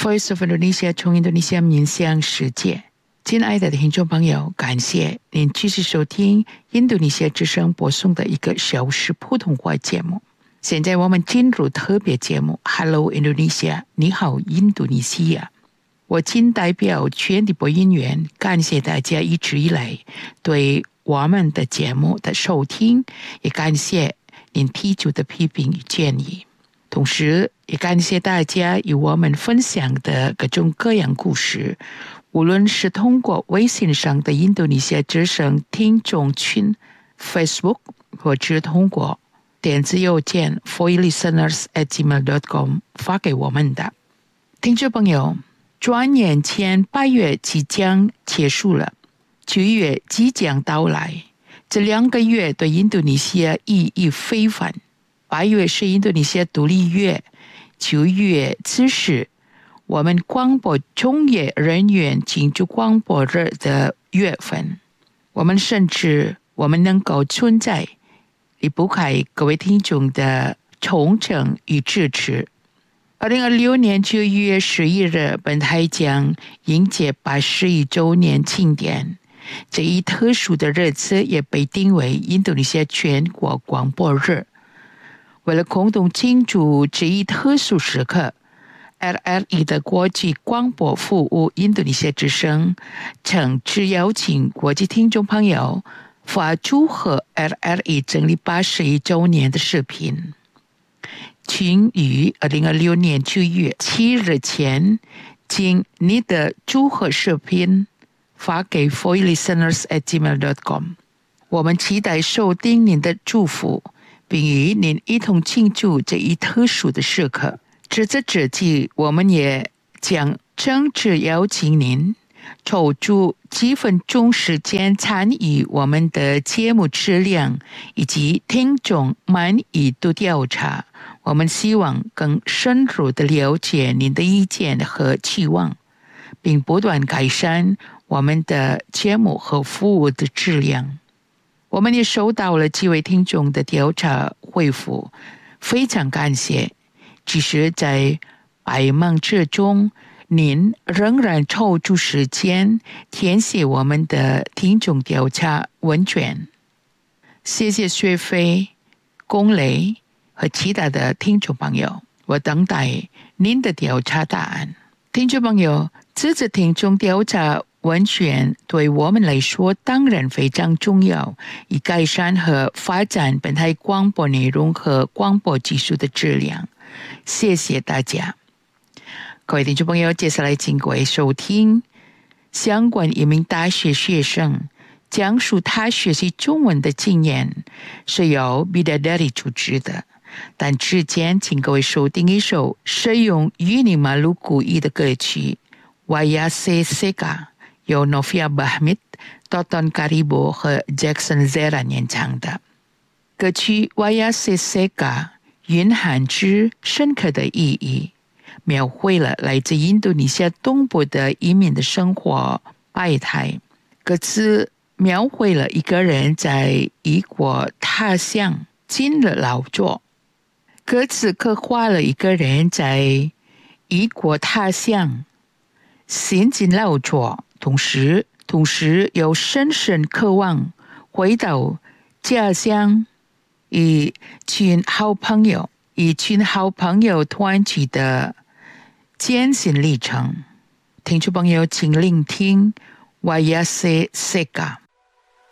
Voice of Indonesia 从印度尼西亚面向世界。亲爱的听众朋友，感谢您继续收听印度尼西亚之声播送的一个小时普通话节目。现在我们进入特别节目 Hello Indonesia， 你好印度尼西亚。我仅代表全体播音员感谢大家一直以来对我们的节目的收听，也感谢您提出的批评与建议，同时也感谢大家与我们分享的各种各样故事，无论是通过微信上的印度尼西亚之声听众群 Facebook， 或者通过电子邮件 foilisteners@gmail.com 发给我们的。听众朋友，转眼间8月即将结束了，9月即将到来，这2个月对印度尼西亚意义非凡。8月是印度尼西亚独立月，9月只是我们广播从业人员庆祝广播日的月份。我们甚至能够存在，离不开各位听众的忠诚与支持。2026年9月11日，本台将迎接81周年庆典。这一特殊的日子也被定为印度尼西亚全国广播日。为了共同庆祝这一特殊时刻， RRI 的国际广播服务印度尼西亚之声诚挚邀请国际听众朋友发祝贺 RRI 成立81周年的视频，请于2026年9月7日前将你的祝贺视频发给 foilisteners@gmail.com。 我们期待收听您的祝福，并与您一同庆祝这一特殊的时刻。在这之际，我们也将诚挚邀请您抽出几分钟时间参与我们的节目质量以及听众满意度调查。我们希望更深入地了解您的意见和期望，并不断改善我们的节目和服务的质量。我们也收到了几位听众的调查回复，非常感谢。即使在百忙之中，您仍然抽出时间填写我们的听众调查问卷。谢谢薛飞、龚雷和其他的听众朋友，我等待您的调查答案。听众朋友，这次听众调查问卷对我们来说当然非常重要，以改善和发展本台广播内容和广播技术的质量。谢谢大家。各位听众朋友，接下来请各位收听相关一名大学学生讲述他学习中文的经验，是由 Bidadari 主持的。但之前请各位收听一首使用印尼马鲁古语的歌曲 Wayase Seka， 由 Novia Bahmit、Toton Karibo 和 Jackson Zera 演唱的。歌曲 Wayase Seka 蕴含着深刻的意义，描绘了来自印度尼西亚东部的移民的生活百态。歌词描绘了一个人在异国他乡进了劳作，歌词刻画了一个人在异国他乡辛勤劳作，同时又深深渴望回到家乡，一群好朋友团聚的艰辛历程。听众朋友，请聆听 Wayase Seka。